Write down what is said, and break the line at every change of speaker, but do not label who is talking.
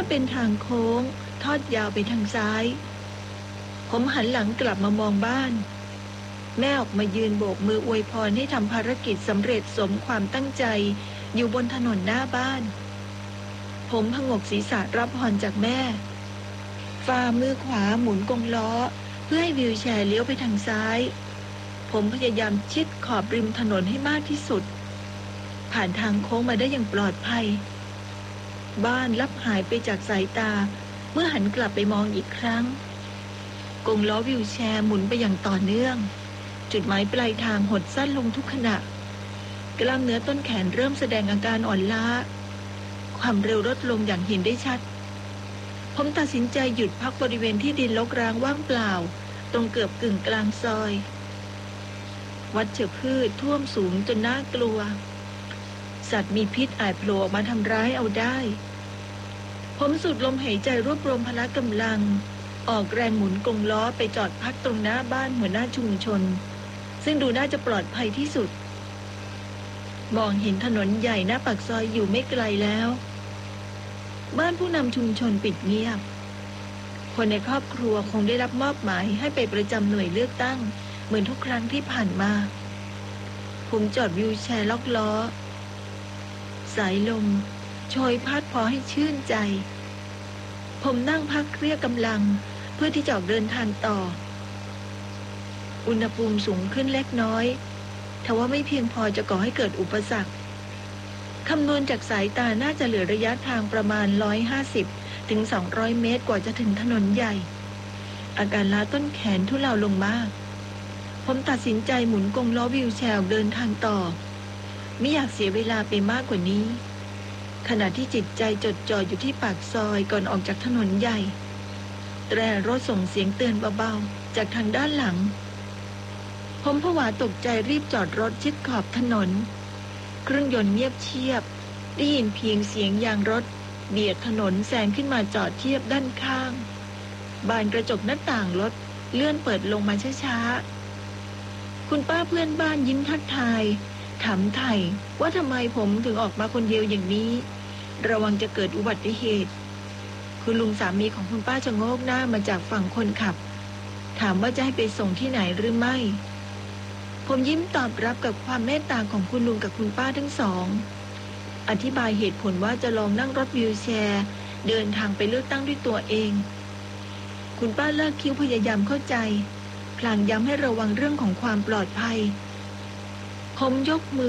เป็นทางโค้งทอดยาวไปทางซ้ายผมหันหลังกลับมามองบ้านแม่ออกมายืนโบกมืออวยพรให้ทำภารกิจสำเร็จสมความตั้งใจอยู่บนถนนหน้าบ้านผมผงกศีรษะรับพรจากแม่ฝ่ามือขวาหมุนกงล้อเพื่อให้วีลแชร์เลี้ยวไปทางซ้ายผมพยายามชิดขอบริมถนนให้มากที่สุดผ่านทางโค้งมาได้อย่างปลอดภัยบ้านลับหายไปจากสายตาเมื่อหันกลับไปมองอีกครั้งกงล้อวีลแชร์หมุนไปอย่างต่อเนื่องจุดหมายปลายทางหดสั้นลงทุกขณะกล้ามเนื้อต้นแขนเริ่มแสดงอาการอ่อนล้าความเร็วลดลงอย่างเห็นได้ชัดผมตัดสินใจหยุดพักบริเวณที่ดินรกร้างว่างเปล่าตรงเกือบกึ่งกลางซอยวัชพืชท่วมสูงจนน่ากลัวสัตว์มีพิษอาจโผล่ออกมาทำร้ายเอาได้ผมสูดลมหายใจรวบรวมพละกำลังออกแรงหมุนกงล้อไปจอดพักตรงหน้าบ้านหัวหน้าชุมชนซึ่งดูน่าจะปลอดภัยที่สุดมองเห็นถนนใหญ่หน้าปากซอยอยู่ไม่ไกลแล้วบ้านผู้นำชุมชนปิดเงียบคนในครอบครัวคงได้รับมอบหมายให้ไปประจำหน่วยเลือกตั้งเหมือนทุกครั้งที่ผ่านมาผมจอดวีลแชร์ล็อกล้อสายลมโชยพัดพอให้ชื่นใจผมนั่งพักเรียกกำลังเพื่อที่จะออกเดินทางต่ออุณหภูมิสูงขึ้นเล็กน้อยทว่าไม่เพียงพอจะก่อให้เกิดอุปสรรคคำนวณจากสายตาน่าจะเหลือระยะทางประมาณ150 ถึง 200 เมตรกว่าจะถึงถนนใหญ่อาการล้าต้นแขนทุเลาลงมากผมตัดสินใจหมุนกงล้อวีลแชร์เดินทางต่อไม่อยากเสียเวลาไปมากกว่านี้ขณะที่จิตใจจดจ่ออยู่ที่ปากซอยก่อนออกจากถนนใหญ่แตรรถส่งเสียงเตือนเบาๆจากทางด้านหลังผมผวาตกใจรีบจอดรถชิดขอบถนนเครื่องยนต์เงียบเชียบได้ยินเพียงเสียงยางรถเบียดถนนแซงขึ้นมาจอดเทียบด้านข้างบานกระจกหน้าต่างรถเลื่อนเปิดลงมาช้าๆคุณป้าเพื่อนบ้านยิ้มทักทายถามไถ่ว่าทำไมผมถึงออกมาคนเดียวอย่างนี้ระวังจะเกิดอุบัติเหตุคุณลุงสามีของคุณป้าชะโงกหน้ามาจากฝั่งคนขับถามว่าจะให้ไปส่งที่ไหนหรือไม่ผมยิ้มตอบรับกับความเมตตาของคุณลุงกับคุณป้าทั้งสองอธิบายเหตุผลว่าจะลองนั่งรถวีลแชร์เดินทางไปเลือกตั้งด้วยตัวเองคุณป้าเลิกคิ้วพยายามเข้าใจพลางย้ำให้ระวังเรื่องของความปลอดภัยผมยกมือ